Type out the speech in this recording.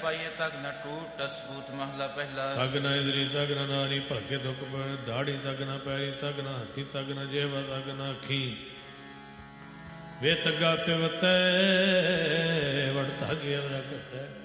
ਪਾਈਏ ਤਗ ਨ ਟੂਟ ਸਬੂਤ ਮਹਲਾ ਪਹਿਲਾ। ਤਗ ਨ ਇੰਦਰੀ ਤਗ ਨ ਨਾਰੀ ਭਲਕੇ ਦੁੱਖ ਪੈ ਦਾੜੀ ਤਗ ਨ ਪੈਰੀ ਤਗ ਨ ਹੱਥੀ ਤਗ ਨ ਜੇਵਾ ਤਗ ਨ ਅੱਖੀ ਵੇ ਤੱਗਾ ਪਿਵਤੈ ਵੜ ਤਗ ਰਗਤੈ।